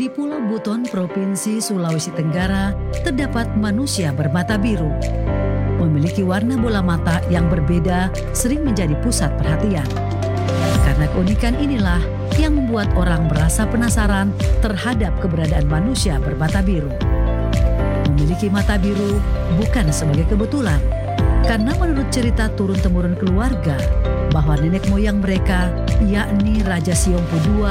Pulau Buton, Provinsi Sulawesi Tenggara, terdapat manusia bermata biru. Memiliki warna bola mata yang berbeda sering menjadi pusat perhatian. Karena keunikan inilah yang membuat orang merasa penasaran terhadap keberadaan manusia bermata biru. Memiliki mata biru bukan sebagai kebetulan, karena menurut cerita turun-temurun keluarga, bahwa nenek moyang mereka, yakni Raja Siompu II,